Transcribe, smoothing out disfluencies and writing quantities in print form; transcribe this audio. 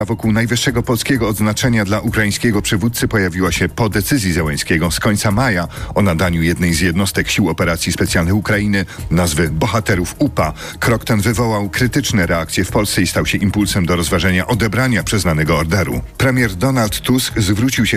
Wokół najwyższego polskiego odznaczenia dla ukraińskiego przywódcy pojawiła się po decyzji Zełenskiego z końca maja o nadaniu jednej z jednostek Sił Operacji Specjalnych Ukrainy nazwy Bohaterów UPA. Krok ten wywołał krytyczne reakcje w Polsce i stał się impulsem do rozważenia odebrania przyznanego orderu. Premier Donald Tusk zwrócił się